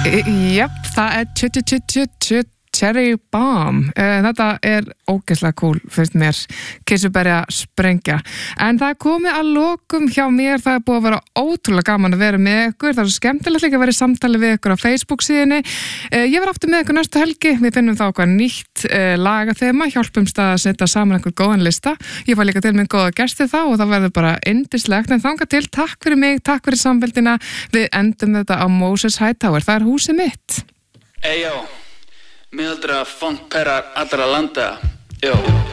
Jep, það Cherry Bomb. Þetta ógeðslega cool, finnst mér. Kirsuberja sprengja. En það komið að lokum hjá mér. Það búið að vera ótrúlega gaman að vera með ykkur. Það svo skemmtilegt líka að vera í samtali við ykkur á Facebook síðunni. Ég var aftur með ykkur næstu helgi. Við finnum þá okkar nýtt lagathema. Hjálpumst að setja saman einhver góðan lista. Ég fá líka til minn góða gesti þá og það verður bara yndislegt. En þangað til, takk fyrir mig, takk fyrir samveldina. Við endum þetta á Moses Hightower. Það húsið mitt. Eyjó. Miðaldra fontperrar allra landa. Jó.